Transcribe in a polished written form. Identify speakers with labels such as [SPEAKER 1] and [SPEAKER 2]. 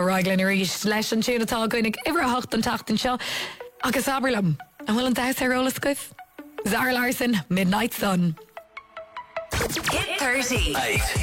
[SPEAKER 1] ráiglen éis leis an túúna tá goinnig ibre hocht an tatain seo agus aberlam an bhfuil an da arolalas goibh. Zara Larson, Midnight Sun.
[SPEAKER 2] Hit 30.